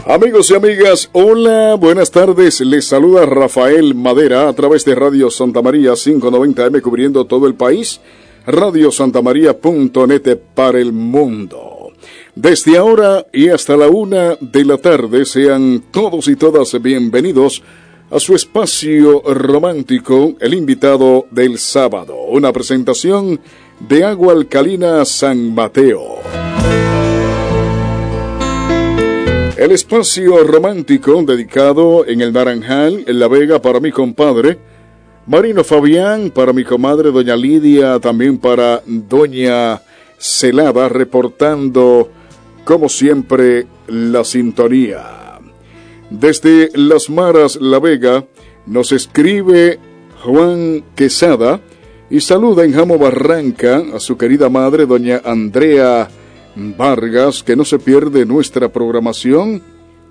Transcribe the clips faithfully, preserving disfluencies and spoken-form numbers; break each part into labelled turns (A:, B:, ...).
A: Amigos y amigas, hola, buenas tardes. Les saluda Rafael Madera a través de Radio Santa María quinientos noventa eme cubriendo todo el país, radio santa maría punto net para el mundo. Desde ahora y hasta la una de la tarde, sean todos y todas bienvenidos a su espacio romántico, el invitado del sábado, una presentación de Agua Alcalina San Mateo. El espacio romántico dedicado en el Naranjal, en La Vega, para mi compadre Marino Fabián, para mi comadre doña Lidia, también para doña Celada, reportando como siempre la sintonía. Desde Las Maras, La Vega, nos escribe Juan Quesada y saluda en Jamo Barranca a su querida madre doña Andrea Vargas, que no se pierde nuestra programación.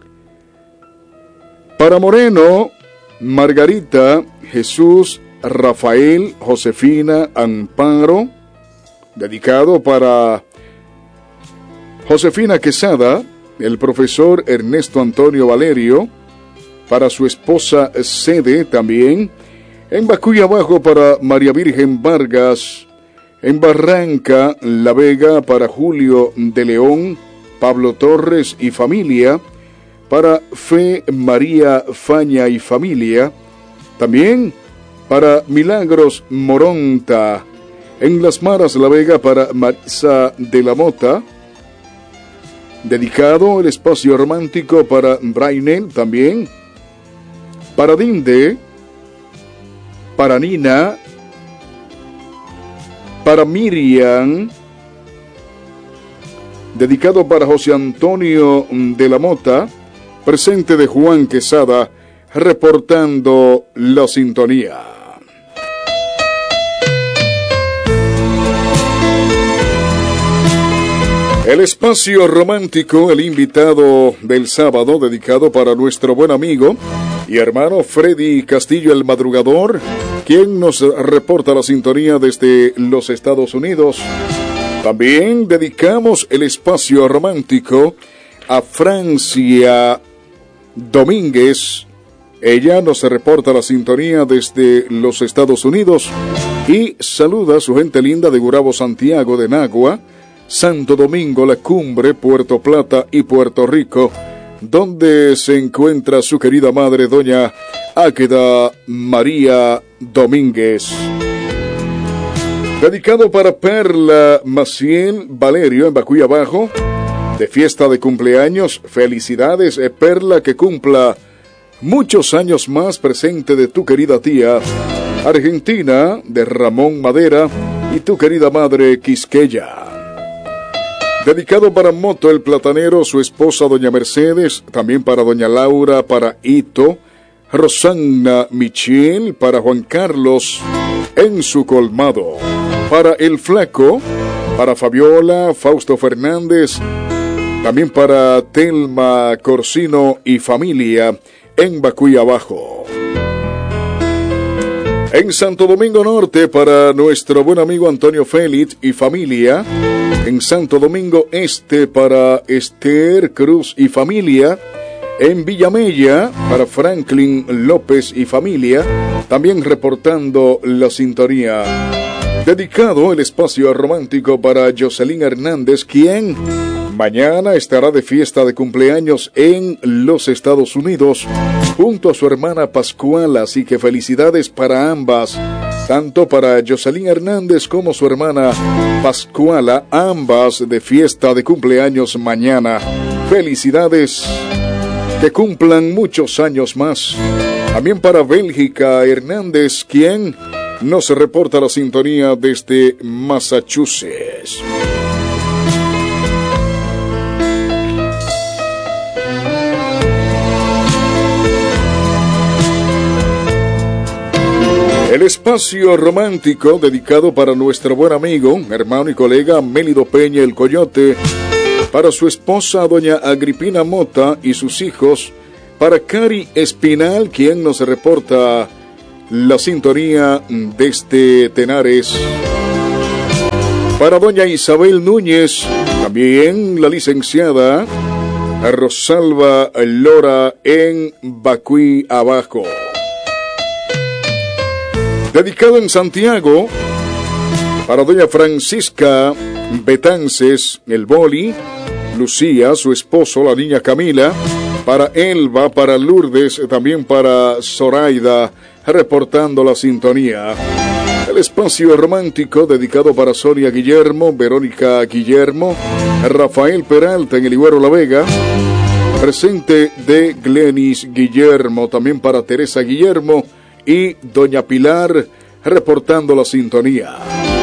A: Para Moreno, Margarita, Jesús, Rafael, Josefina, Amparo, dedicado para Josefina Quesada, el profesor Ernesto Antonio Valerio, para su esposa Sede también, en Bacuy Abajo para María Virgen Vargas, en Barranca, La Vega, para Julio de León, Pablo Torres y familia, para Fe María Faña y familia, también para Milagros Moronta, en Las Maras, La Vega, para Marisa de la Mota, dedicado el espacio romántico para Brainel también, para Dinde, para Nina, para Miriam, dedicado para José Antonio de la Mota, presente de Juan Quesada, reportando la sintonía. El espacio romántico, el invitado del sábado, dedicado para nuestro buen amigo y hermano Freddy Castillo el Madrugador, quien nos reporta la sintonía desde los Estados Unidos. También dedicamos el espacio romántico a Francia Domínguez. Ella nos reporta la sintonía desde los Estados Unidos y saluda a su gente linda de Gurabo, Santiago de Nagua, Santo Domingo, La Cumbre, Puerto Plata y Puerto Rico, donde se encuentra su querida madre, doña Águeda María Domínguez. Dedicado para Perla Maciel Valerio en Bacuy Abajo, de fiesta de cumpleaños. Felicidades, eh, Perla, que cumpla muchos años más, presente de tu querida tía Argentina, de Ramón Madera, y tu querida madre Quisqueya. Dedicado para Moto el Platanero, su esposa doña Mercedes, también para doña Laura, para Ito, Rosana Michel, para Juan Carlos en su colmado, para El Flaco, para Fabiola, Fausto Fernández, también para Telma Corsino y familia en Bacuy Abajo. En Santo Domingo Norte, para nuestro buen amigo Antonio Félix y familia. En Santo Domingo Este, para Esther Cruz y familia. En Villamella, para Franklin López y familia, también reportando la sintonía. Dedicado el espacio romántico para Jocelyn Hernández, quien mañana estará de fiesta de cumpleaños en los Estados Unidos, junto a su hermana Pascuala, así que felicidades para ambas, tanto para Jocelyn Hernández como su hermana Pascuala, ambas de fiesta de cumpleaños mañana. Felicidades, que cumplan muchos años más. También para Bélgica Hernández, quien nos reporta la sintonía desde Massachusetts. El espacio romántico dedicado para nuestro buen amigo, hermano y colega Mélido Peña el Coyote, para su esposa doña Agripina Mota y sus hijos, para Cari Espinal, quien nos reporta la sintonía desde Tenares, para doña Isabel Núñez, también la licenciada a Rosalba Lora en Bacuí Abajo. Dedicado en Santiago para doña Francisca Betances, el boli, Lucía, su esposo, la niña Camila, para Elba, para Lourdes, también para Zoraida, reportando la sintonía. El espacio romántico dedicado para Sonia Guillermo, Verónica Guillermo, Rafael Peralta en el Iguero La Vega, presente de Glenis Guillermo, también para Teresa Guillermo y doña Pilar, reportando la sintonía.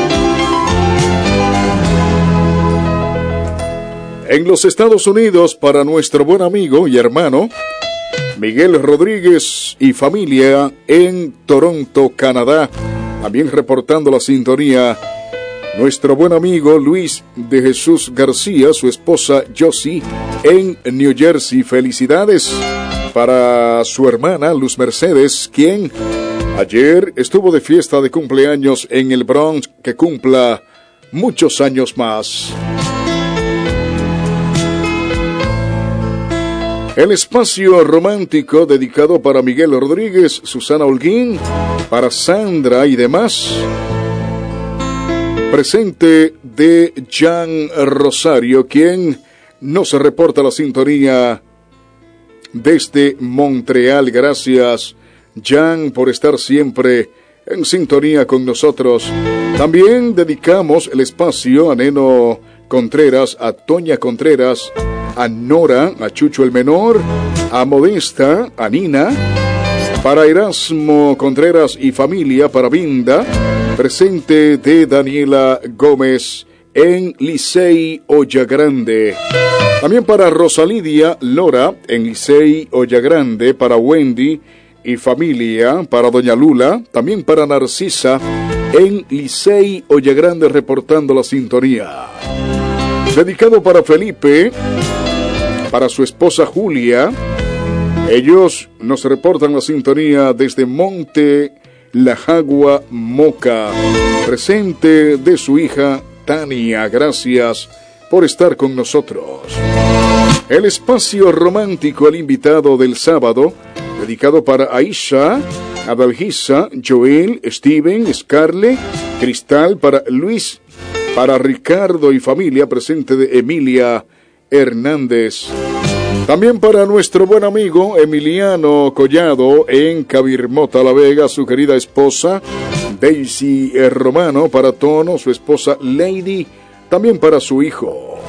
A: En los Estados Unidos, para nuestro buen amigo y hermano Miguel Rodríguez y familia en Toronto, Canadá, también reportando la sintonía, nuestro buen amigo Luis de Jesús García, su esposa Josie en New Jersey. Felicidades para su hermana Luz Mercedes, quien ayer estuvo de fiesta de cumpleaños en el Bronx, que cumpla muchos años más. El espacio romántico dedicado para Miguel Rodríguez, Susana Holguín, para Sandra y demás. Presente de Jan Rosario, quien nos reporta la sintonía desde Montreal. Gracias, Jan, por estar siempre en sintonía con nosotros. También dedicamos el espacio a Neno Contreras, a Toña Contreras, a Nora, a Chucho el Menor, a Modesta, a Nina, para Erasmo Contreras y familia, para Vinda, presente de Daniela Gómez en Licey Ollagrande. También para Rosalidia Lora en Licey Ollagrande, para Wendy y familia, para Doña Lula, también para Narcisa en Licey Ollagrande, reportando la sintonía. Dedicado para Felipe, para su esposa Julia. Ellos nos reportan la sintonía desde Monte La Jagua, Moca, presente de su hija Tania. Gracias por estar con nosotros. El espacio romántico, el invitado del sábado, dedicado para Aisha, Adalgisa, Joel, Steven, Scarlett, Cristal, para Luis, para Ricardo y familia, presente de Emilia Hernández. También para nuestro buen amigo Emiliano Collado en Cabirmota, La Vega, su querida esposa Daisy Romano, para Tono, su esposa Lady, también para su hijo.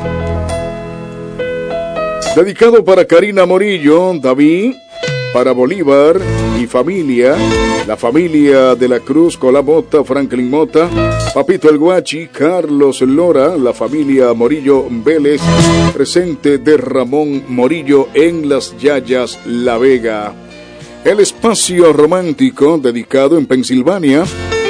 A: Dedicado para Karina Morillo, David, para Bolívar y familia, la familia de la Cruz, Colá Mota, Franklin Mota, Papito el Guachi, Carlos Lora, la familia Morillo Vélez, presente de Ramón Morillo en Las Yayas, La Vega. El espacio romántico dedicado en Pensilvania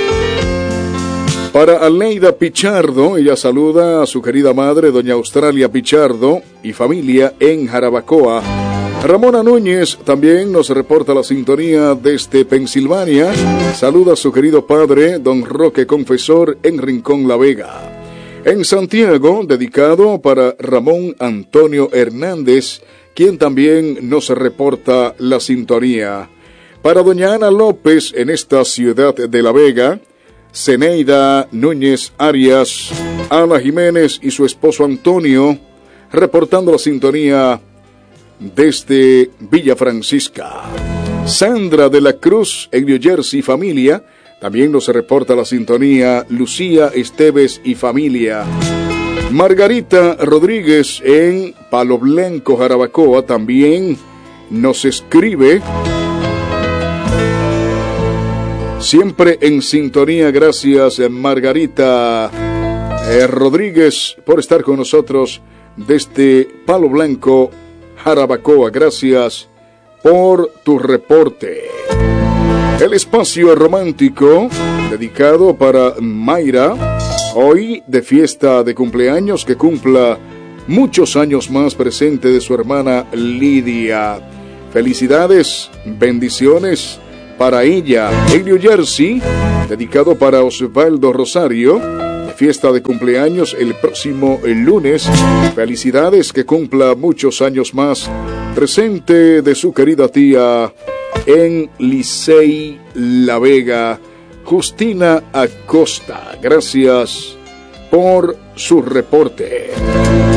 A: para Aleida Pichardo. Ella saluda a su querida madre, doña Australia Pichardo y familia en Jarabacoa. Ramona Núñez también nos reporta la sintonía desde Pensilvania. Saluda a su querido padre, don Roque Confesor, en Rincón La Vega. En Santiago, dedicado para Ramón Antonio Hernández, quien también nos reporta la sintonía. Para doña Ana López en esta ciudad de La Vega, Zeneida Núñez Arias, Ana Jiménez y su esposo Antonio, reportando la sintonía desde Villa Francisca. Sandra de la Cruz en New Jersey, familia, también nos reporta la sintonía. Lucía Esteves y familia. Margarita Rodríguez en Palo Blanco, Jarabacoa, también nos escribe. Siempre en sintonía. Gracias, Margarita eh, Rodríguez, por estar con nosotros desde Palo Blanco, Jarabacoa. Gracias por tu reporte. El espacio romántico dedicado para Mayra, hoy de fiesta de cumpleaños, que cumpla muchos años más, presente de su hermana Lidia. Felicidades, bendiciones para ella. En New Jersey, dedicado para Osvaldo Rosario, de fiesta de cumpleaños el próximo el lunes. Felicidades, que cumpla muchos años más. Presente de su querida tía en Licey La Vega, Justina Acosta. Gracias por su reporte.